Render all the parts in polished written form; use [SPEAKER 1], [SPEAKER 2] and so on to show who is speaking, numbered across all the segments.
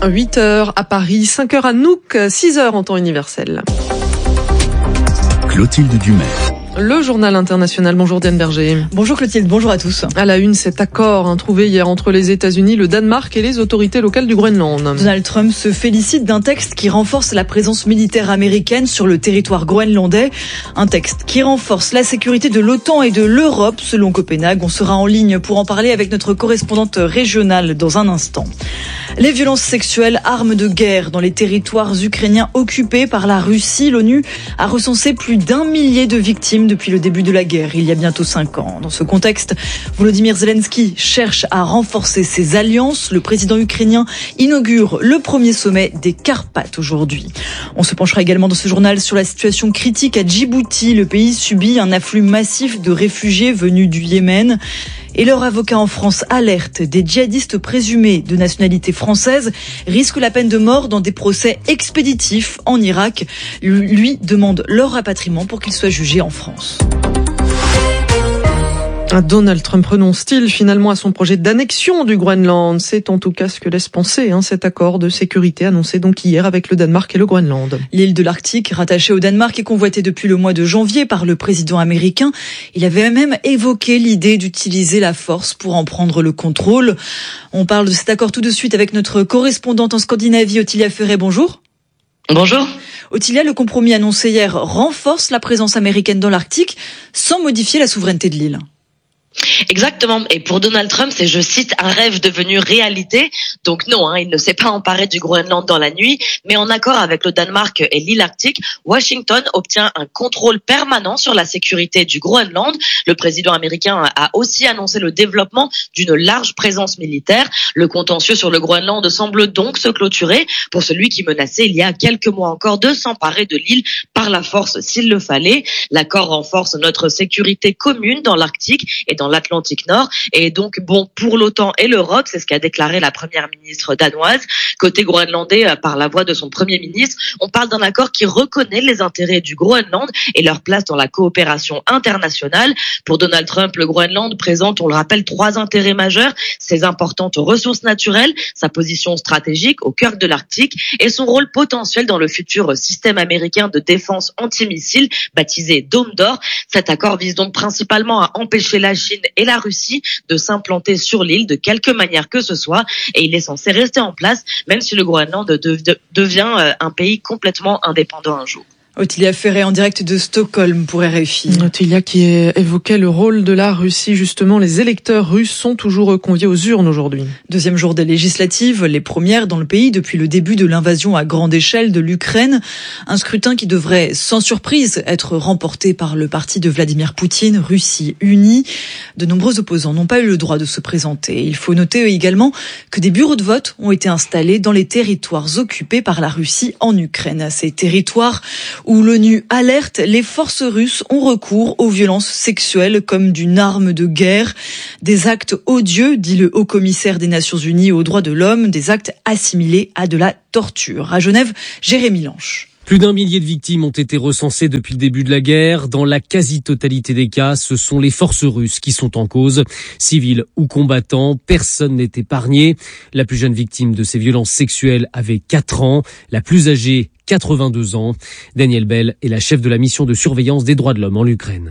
[SPEAKER 1] 8h à Paris, 5h à Nuuk, 6h en temps universel.
[SPEAKER 2] Clotilde Dumais.
[SPEAKER 1] Le journal international. Bonjour Diane Berger.
[SPEAKER 3] Bonjour Clotilde, bonjour à tous.
[SPEAKER 1] À la une, cet accord trouvé hier entre les États-Unis, le Danemark et les autorités locales du Groenland.
[SPEAKER 3] Donald Trump se félicite d'un texte qui renforce la présence militaire américaine sur le territoire groenlandais. Un texte qui renforce la sécurité de l'OTAN et de l'Europe, selon Copenhague. On sera en ligne pour en parler avec notre correspondante régionale dans un instant. Les violences sexuelles, armes de guerre dans les territoires ukrainiens occupés par la Russie. L'ONU a recensé plus d'1 millier de victimes depuis le début de la guerre, il y a bientôt 5 ans. Dans ce contexte, Volodymyr Zelensky cherche à renforcer ses alliances. Le président ukrainien inaugure le premier sommet des Carpates aujourd'hui. On se penchera également dans ce journal sur la situation critique à Djibouti. Le pays subit un afflux massif de réfugiés venus du Yémen. Et leur avocat en France alerte, des djihadistes présumés de nationalité française risquent la peine de mort dans des procès expéditifs en Irak. Lui demande leur rapatriement pour qu'ils soient jugés en France.
[SPEAKER 1] Donald Trump renonce-t-il finalement à son projet d'annexion du Groenland? C'est en tout cas ce que laisse penser cet accord de sécurité annoncé donc hier avec le Danemark et le Groenland.
[SPEAKER 3] L'île de l'Arctique, rattachée au Danemark, est convoitée depuis le mois de janvier par le président américain. Il avait même évoqué l'idée d'utiliser la force pour en prendre le contrôle. On parle de cet accord tout de suite avec notre correspondante en Scandinavie, Ottilia Ferret. Bonjour.
[SPEAKER 4] Bonjour.
[SPEAKER 3] Ottilia, le compromis annoncé hier renforce la présence américaine dans l'Arctique sans modifier la souveraineté de l'île.
[SPEAKER 4] Exactement. Et pour Donald Trump, c'est, je cite, un rêve devenu réalité. Donc non, il ne s'est pas emparé du Groenland dans la nuit, mais en accord avec le Danemark et l'île Arctique, Washington obtient un contrôle permanent sur la sécurité du Groenland. Le président américain a aussi annoncé le développement d'une large présence militaire. Le contentieux sur le Groenland semble donc se clôturer pour celui qui menaçait il y a quelques mois encore de s'emparer de l'île par la force s'il le fallait. L'accord renforce notre sécurité commune dans l'Arctique et dans l'Atlantique Nord, et donc bon pour l'OTAN et l'Europe, c'est ce qu'a déclaré la première ministre danoise. Côté groenlandais, par la voix de son premier ministre, on parle d'un accord qui reconnaît les intérêts du Groenland et leur place dans la coopération internationale. Pour Donald Trump, le Groenland présente, on le rappelle, 3 intérêts majeurs: ses importantes ressources naturelles, sa position stratégique au cœur de l'Arctique et son rôle potentiel dans le futur système américain de défense antimissile baptisé Dôme d'Or. Cet accord vise donc principalement à empêcher la Chine et la Russie de s'implanter sur l'île de quelque manière que ce soit, et il est censé rester en place même si le Groenland devient un pays complètement indépendant un jour.
[SPEAKER 3] Ottilia Ferret en direct de Stockholm pour RFI.
[SPEAKER 1] Ottilia qui évoquait le rôle de la Russie. Justement, les électeurs russes sont toujours conviés aux urnes aujourd'hui.
[SPEAKER 3] Deuxième jour des législatives, les premières dans le pays depuis le début de l'invasion à grande échelle de l'Ukraine. Un scrutin qui devrait, sans surprise, être remporté par le parti de Vladimir Poutine, Russie Unie. De nombreux opposants n'ont pas eu le droit de se présenter. Il faut noter également que des bureaux de vote ont été installés dans les territoires occupés par la Russie en Ukraine. Ces territoires où l'ONU alerte, les forces russes ont recours aux violences sexuelles comme d'une arme de guerre. Des actes odieux, dit le haut-commissaire des Nations Unies aux droits de l'homme, des actes assimilés à de la torture. À Genève, Jérémy Lanche.
[SPEAKER 5] Plus d'1 millier de victimes ont été recensées depuis le début de la guerre. Dans la quasi-totalité des cas, ce sont les forces russes qui sont en cause. Civils ou combattants, personne n'est épargné. La plus jeune victime de ces violences sexuelles avait 4 ans. La plus âgée, 82 ans. Danielle Bell est la chef de la mission de surveillance des droits de l'homme en Ukraine.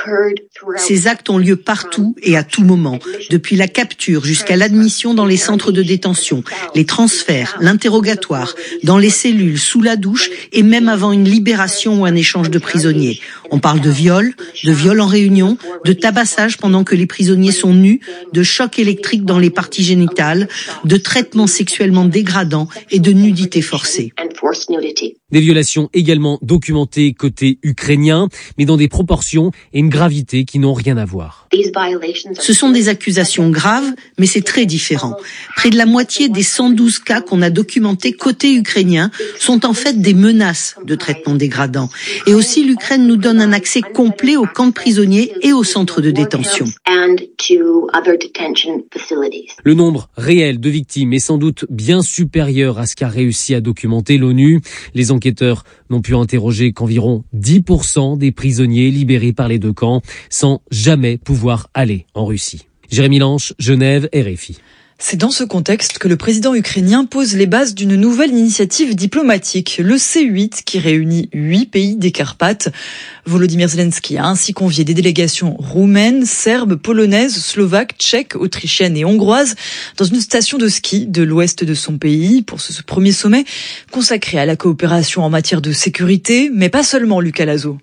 [SPEAKER 6] Ces actes ont lieu partout et à tout moment, depuis la capture jusqu'à l'admission dans les centres de détention, les transferts, l'interrogatoire, dans les cellules, sous la douche et même avant une libération ou un échange de prisonniers. On parle de viol en réunion, de tabassage pendant que les prisonniers sont nus, de chocs électriques dans les parties génitales, de traitements sexuellement dégradants et de nudité forcée.
[SPEAKER 5] Des violations également documentées côté ukrainien, mais dans des proportions et une gravité qui n'ont rien à voir.
[SPEAKER 6] Ce sont des accusations graves, mais c'est très différent. Près de la moitié des 112 cas qu'on a documentés côté ukrainien sont en fait des menaces de traitement dégradant. Et aussi, l'Ukraine nous donne un accès complet aux camps de prisonniers et aux centres de détention.
[SPEAKER 5] Le nombre réel de victimes est sans doute bien supérieur à ce qu'a réussi à documenter l'ONU. Les enquêteurs n'ont pu interroger qu'environ 10% des prisonniers libérés par les 2 camps, sans jamais pouvoir aller en Russie. Jérémy Lanche, Genève, RFI.
[SPEAKER 3] C'est dans ce contexte que le président ukrainien pose les bases d'une nouvelle initiative diplomatique, le C8, qui réunit 8 pays des Carpates. Volodymyr Zelensky a ainsi convié des délégations roumaines, serbes, polonaises, slovaques, tchèques, autrichiennes et hongroises dans une station de ski de l'ouest de son pays pour ce premier sommet consacré à la coopération en matière de sécurité, mais pas seulement, Lucas Lazo.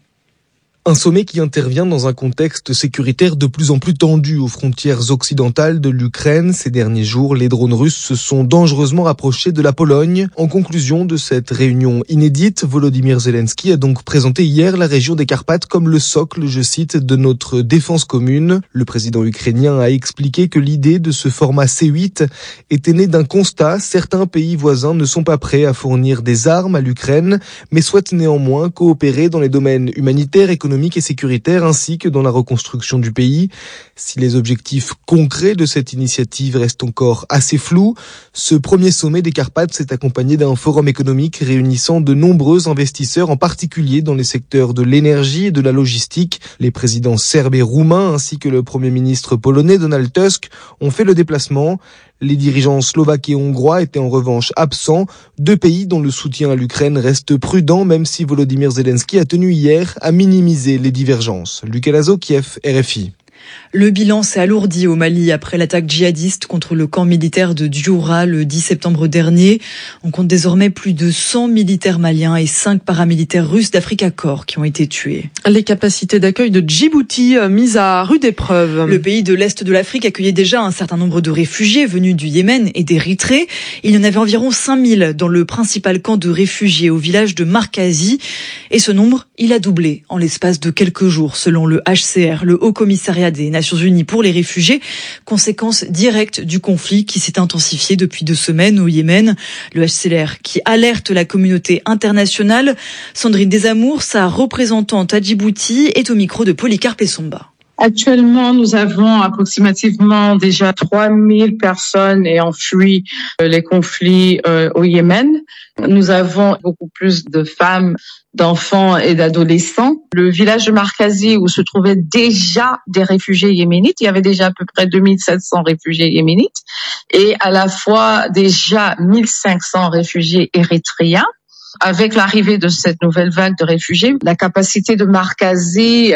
[SPEAKER 2] Un sommet qui intervient dans un contexte sécuritaire de plus en plus tendu aux frontières occidentales de l'Ukraine. Ces derniers jours, les drones russes se sont dangereusement rapprochés de la Pologne. En conclusion de cette réunion inédite, Volodymyr Zelensky a donc présenté hier la région des Carpates comme le socle, je cite, de notre défense commune. Le président ukrainien a expliqué que l'idée de ce format C8 était née d'un constat. Certains pays voisins ne sont pas prêts à fournir des armes à l'Ukraine, mais souhaitent néanmoins coopérer dans les domaines humanitaires, économiques et sécuritaire ainsi que dans la reconstruction du pays. Si les objectifs concrets de cette initiative restent encore assez flous, ce premier sommet des Carpates s'est accompagné d'un forum économique réunissant de nombreux investisseurs, en particulier dans les secteurs de l'énergie et de la logistique. Les présidents serbes et roumains ainsi que le premier ministre polonais Donald Tusk ont fait le déplacement. Les dirigeants slovaques et hongrois étaient en revanche absents, deux pays dont le soutien à l'Ukraine reste prudent, même si Volodymyr Zelensky a tenu hier à minimiser les divergences. Lucas Lazo, Kiev, RFI.
[SPEAKER 3] Le bilan s'est alourdi au Mali après l'attaque djihadiste contre le camp militaire de Djoura le 10 septembre dernier. On compte désormais plus de 100 militaires maliens et 5 paramilitaires russes d'Africa Corps qui ont été tués.
[SPEAKER 1] Les capacités d'accueil de Djibouti mises à rude épreuve.
[SPEAKER 3] Le pays de l'Est de l'Afrique accueillait déjà un certain nombre de réfugiés venus du Yémen et d'Érythrée. Il y en avait environ 5000 dans le principal camp de réfugiés au village de Markazi. Et ce nombre, il a doublé en l'espace de quelques jours, selon le HCR, le Haut Commissariat des Nations Unies pour les réfugiés, conséquence directe du conflit qui s'est intensifié depuis 2 semaines au Yémen. Le HCR qui alerte la communauté internationale. Sandrine Desamours, sa représentante à Djibouti, est au micro de Polycarpe Essomba.
[SPEAKER 7] Actuellement, nous avons approximativement déjà 3000 personnes ayant fui les conflits au Yémen. Nous avons beaucoup plus de femmes, d'enfants et d'adolescents. Le village de Markazi où se trouvaient déjà des réfugiés yéménites, il y avait déjà à peu près 2700 réfugiés yéménites et à la fois déjà 1500 réfugiés érythréens. Avec l'arrivée de cette nouvelle vague de réfugiés, la capacité de Markazi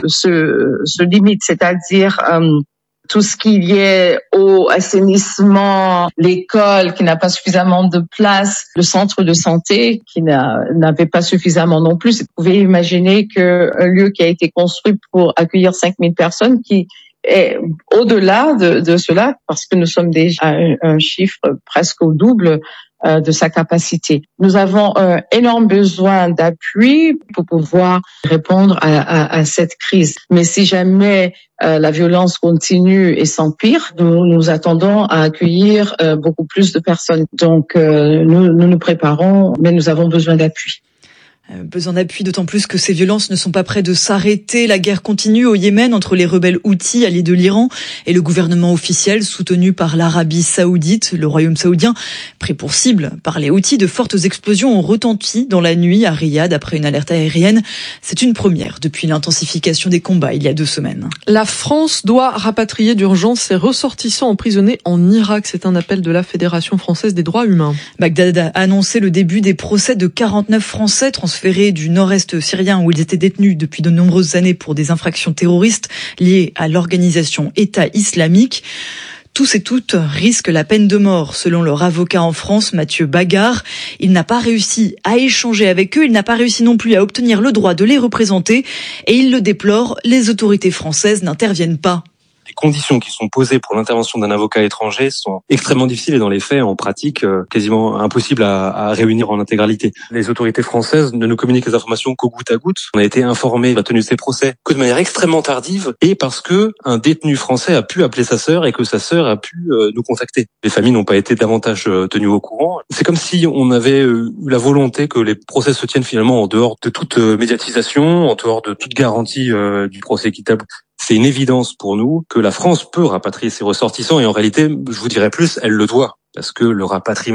[SPEAKER 7] se limite, c'est-à-dire tout ce qui est eau, assainissement, l'école qui n'a pas suffisamment de place, le centre de santé qui n'avait pas suffisamment non plus. Vous pouvez imaginer qu'un lieu qui a été construit pour accueillir 5000 personnes qui est au-delà de cela, parce que nous sommes déjà à un chiffre presque au double de sa capacité. Nous avons un énorme besoin d'appui pour pouvoir répondre à cette crise. Mais si jamais la violence continue et s'empire, nous attendons à accueillir beaucoup plus de personnes. Donc nous nous préparons, mais nous avons besoin d'appui.
[SPEAKER 3] Besoin d'appui, d'autant plus que ces violences ne sont pas près de s'arrêter. La guerre continue au Yémen entre les rebelles Houthis, alliés de l'Iran, et le gouvernement officiel soutenu par l'Arabie Saoudite. Le royaume saoudien, pris pour cible par les Houthis, de fortes explosions ont retenti dans la nuit à Riyad après une alerte aérienne. C'est une première depuis l'intensification des combats il y a 2 semaines.
[SPEAKER 1] La France doit rapatrier d'urgence ses ressortissants emprisonnés en Irak. C'est un appel de la Fédération française des droits humains.
[SPEAKER 3] Bagdad a annoncé le début des procès de 49 Français transférés du nord-est syrien où ils étaient détenus depuis de nombreuses années pour des infractions terroristes liées à l'organisation État islamique. Tous et toutes risquent la peine de mort, selon leur avocat en France, Mathieu Bagard. Il n'a pas réussi à échanger avec eux, il n'a pas réussi non plus à obtenir le droit de les représenter et il le déplore, les autorités françaises n'interviennent pas.
[SPEAKER 8] Les conditions qui sont posées pour l'intervention d'un avocat étranger sont extrêmement difficiles et dans les faits, en pratique, quasiment impossibles à réunir en intégralité. Les autorités françaises ne nous communiquent les informations qu'au goutte à goutte. On a été informé de la tenue de ces procès que de manière extrêmement tardive et parce que un détenu français a pu appeler sa sœur et que sa sœur a pu nous contacter. Les familles n'ont pas été davantage tenues au courant. C'est comme si on avait eu la volonté que les procès se tiennent finalement en dehors de toute médiatisation, en dehors de toute garantie du procès équitable. C'est une évidence pour nous que la France peut rapatrier ses ressortissants et en réalité, je vous dirais plus, elle le doit. Parce que le rapatriement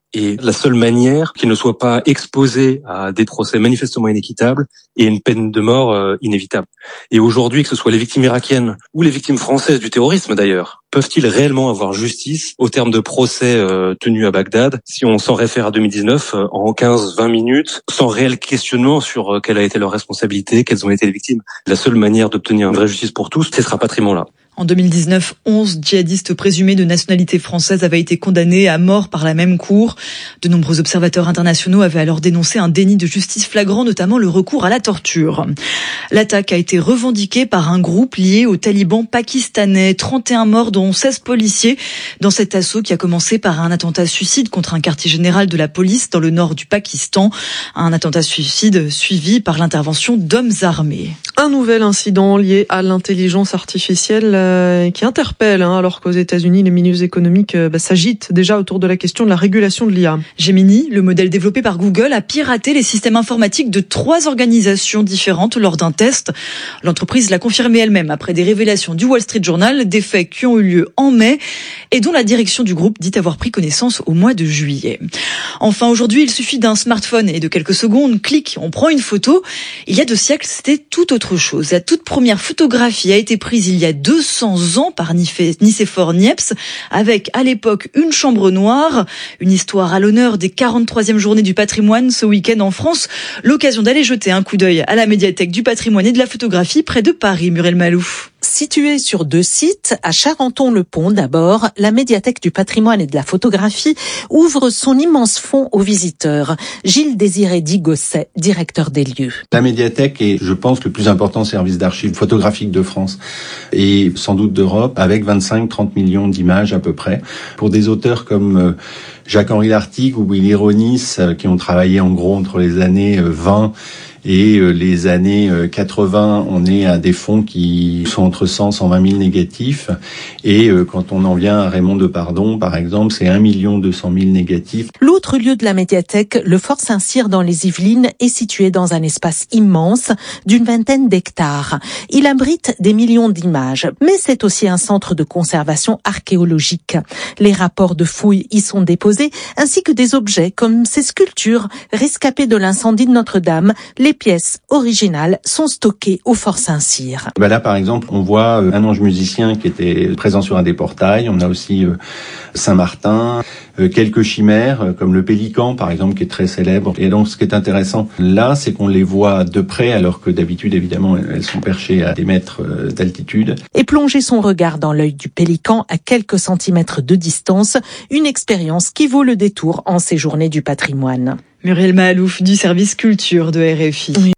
[SPEAKER 8] Et la seule manière qu'ils ne soient pas exposés à des procès manifestement inéquitables et une peine de mort inévitable. Et aujourd'hui, que ce soit les victimes irakiennes ou les victimes françaises du terrorisme d'ailleurs, peuvent-ils réellement avoir justice au terme de procès tenus à Bagdad si on s'en réfère à 2019 en 15-20 minutes, sans réel questionnement sur quelle a été leur responsabilité, quelles ont été les victimes? La seule manière d'obtenir une vraie justice pour tous, c'est ce rapatriement-là.
[SPEAKER 3] En 2019, 11 djihadistes présumés de nationalité française avaient été condamnés à mort par la même cour. De nombreux observateurs internationaux avaient alors dénoncé un déni de justice flagrant, notamment le recours à la torture. L'attaque a été revendiquée par un groupe lié aux talibans pakistanais. 31 morts, dont 16 policiers, dans cet assaut qui a commencé par un attentat suicide contre un quartier général de la police dans le nord du Pakistan. Un attentat suicide suivi par l'intervention d'hommes armés.
[SPEAKER 1] Un nouvel incident lié à l'intelligence artificielle qui interpelle, alors qu'aux États-Unis, les milieux économiques s'agitent déjà autour de la question de la régulation de l'IA.
[SPEAKER 3] Gemini, le modèle développé par Google, a piraté les systèmes informatiques de 3 organisations différentes lors d'un test. L'entreprise l'a confirmé elle-même après des révélations du Wall Street Journal, des faits qui ont eu lieu en mai et dont la direction du groupe dit avoir pris connaissance au mois de juillet. Enfin, aujourd'hui, il suffit d'un smartphone et de quelques secondes, clic, on prend une photo. Il y a 2 siècles, c'était tout autre chose. La toute première photographie a été prise il y a 200 ans par Nicéphore Niepce, avec à l'époque une chambre noire. Une histoire à l'honneur des 43e journées du patrimoine ce week-end en France. L'occasion d'aller jeter un coup d'œil à la médiathèque du patrimoine et de la photographie près de Paris, Muriel Malouf.
[SPEAKER 9] Située sur 2 sites, à Charenton-le-Pont d'abord, la médiathèque du patrimoine et de la photographie ouvre son immense fonds aux visiteurs. Gilles Désiré Digosset, directeur des lieux.
[SPEAKER 10] La médiathèque est, je pense, le plus important service d'archives photographiques de France et sans doute d'Europe, avec 25-30 millions d'images à peu près. Pour des auteurs comme Jacques-Henri Lartigue ou Willy Ronis, qui ont travaillé en gros entre les années 20 et les années 80, on est à des fonds qui sont entre 100 et 120 000 négatifs. Et quand on en vient à Raymond Depardon, par exemple, c'est 1 200 000 négatifs.
[SPEAKER 9] L'autre lieu de la médiathèque, le Fort Saint-Cyr dans les Yvelines, est situé dans un espace immense d'une 20aine d'hectares. Il abrite des millions d'images, mais c'est aussi un centre de conservation archéologique. Les rapports de fouilles y sont déposés, ainsi que des objets comme ces sculptures rescapées de l'incendie de Notre-Dame. Les pièces originales sont stockées au Fort Saint-Cyr.
[SPEAKER 10] Là, par exemple, on voit un ange musicien qui était présent sur un des portails. On a aussi Saint-Martin, quelques chimères, comme le pélican, par exemple, qui est très célèbre. Et donc, ce qui est intéressant là, c'est qu'on les voit de près, alors que d'habitude, évidemment, elles sont perchées à des mètres d'altitude.
[SPEAKER 9] Et plonger son regard dans l'œil du pélican à quelques centimètres de distance, une expérience qui vaut le détour en ces journées du patrimoine.
[SPEAKER 3] Muriel Malouf du service culture de RFI.